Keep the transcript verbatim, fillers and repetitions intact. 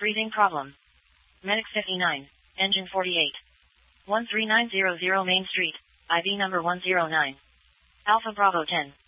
Breathing problem. Medic fifty-nine. Engine forty-eight. one three nine zero zero Main Street, I B number one zero nine. Alpha Bravo ten.